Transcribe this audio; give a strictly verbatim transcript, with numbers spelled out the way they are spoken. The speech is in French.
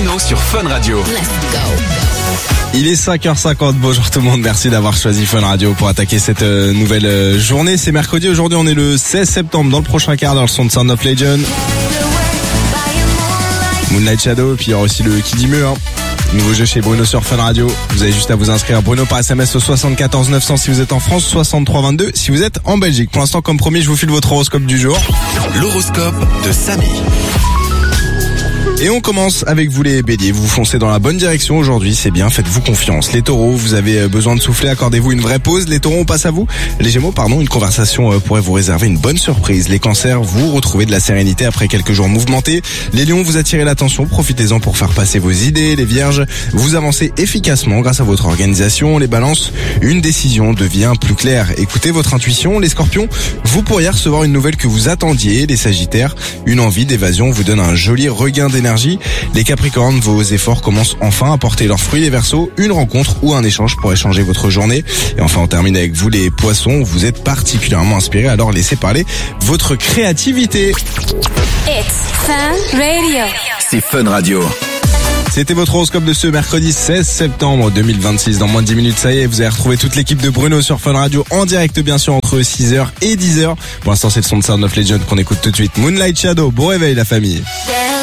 Bruno sur Fun Radio. Let's go. Il est cinq heures cinquante, bonjour tout le monde, merci d'avoir choisi Fun Radio pour attaquer cette euh, nouvelle euh, journée. C'est mercredi, aujourd'hui on est le seize septembre, dans le prochain quart d'heure, le son de Sound of Legend, Moonlight Shadow, puis il y aura aussi le Qui dit mieux, hein. Nouveau jeu chez Bruno sur Fun Radio. Vous avez juste à vous inscrire Bruno par S M S au soixante-quatorze neuf cents si vous êtes en France, soixante-trois vingt-deux si vous êtes en Belgique. Pour l'instant, comme promis, je vous file votre horoscope du jour. L'horoscope de Samy. Et on commence avec vous les béliers. Vous foncez dans la bonne direction aujourd'hui, c'est bien, faites-vous confiance. Les taureaux, vous avez besoin de souffler, accordez-vous une vraie pause. Les taureaux, on passe à vous. Les gémeaux, pardon, une conversation pourrait vous réserver une bonne surprise. Les cancers, vous retrouvez de la sérénité après quelques jours mouvementés. Les lions, vous attirez l'attention, profitez-en pour faire passer vos idées. Les vierges, vous avancez efficacement grâce à votre organisation. Les balances, une décision devient plus claire. Écoutez votre intuition. Les scorpions, vous pourriez recevoir une nouvelle que vous attendiez. Les sagittaires, une envie d'évasion vous donne un joli regain d'énergie. Les capricornes, vos efforts commencent enfin à porter leurs fruits. Les verseaux, une rencontre ou un échange pourrait changer votre journée. Et enfin, on termine avec vous les poissons. Vous êtes particulièrement inspirés, alors laissez parler votre créativité. It's Fun Radio. C'est Fun Radio. C'était votre horoscope de ce mercredi seize septembre deux mille vingt-six. Dans moins de dix minutes, ça y est, vous allez retrouver toute l'équipe de Bruno sur Fun Radio en direct, bien sûr, entre six heures et dix heures. Pour l'instant, c'est le son de Sound of Legend qu'on écoute tout de suite. Moonlight Shadow, bon réveil la famille.